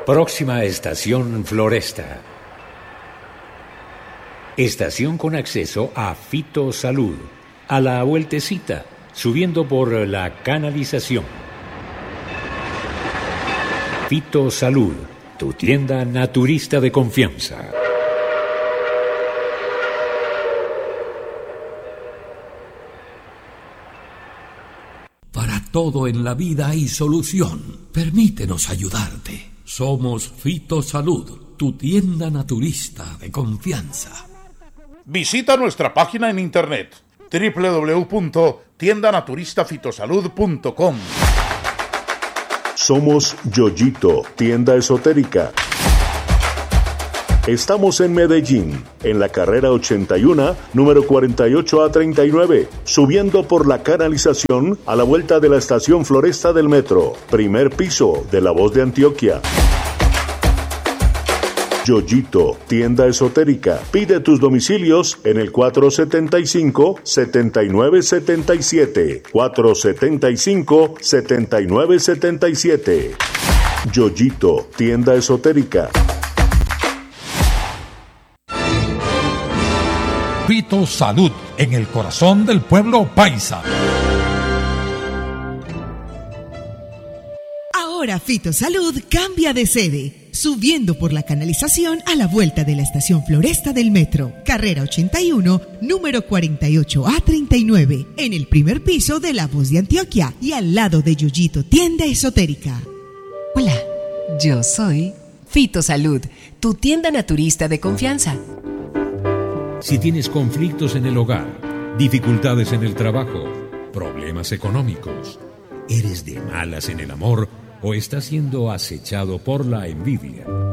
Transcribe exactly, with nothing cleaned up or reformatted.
Próxima estación Floresta. Estación con acceso a Fitosalud. A la vueltecita, subiendo por la canalización. Fitosalud, tu tienda naturista de confianza. Para todo en la vida hay solución. Permítenos ayudarte. Somos Fitosalud, tu tienda naturista de confianza. Visita nuestra página en internet doble u doble u doble u punto tienda naturista fitosalud punto com. Somos Yoyito, tienda esotérica. Estamos en Medellín, en la carrera ochenta y uno, número cuarenta y ocho A treinta y nueve, subiendo por la canalización a la vuelta de la estación Floresta del metro, primer piso de La Voz de Antioquia. Yoyito, tienda esotérica. Pide tus domicilios en el cuatro setenta y cinco, setenta y nueve setenta y siete, cuatro setenta y cinco, setenta y nueve setenta y siete. Yoyito, tienda esotérica. Fitosalud, en el corazón del pueblo paisa. Ahora Fitosalud cambia de sede, subiendo por la canalización a la vuelta de la estación Floresta del metro, carrera ochenta y uno, número cuarenta y ocho A treinta y nueve, en el primer piso de La Voz de Antioquia y al lado de Yoyito, tienda esotérica. Hola, yo soy Fitosalud, tu tienda naturista de confianza. Si tienes conflictos en el hogar, dificultades en el trabajo, problemas económicos, eres de malas en el amor o estás siendo acechado por la envidia,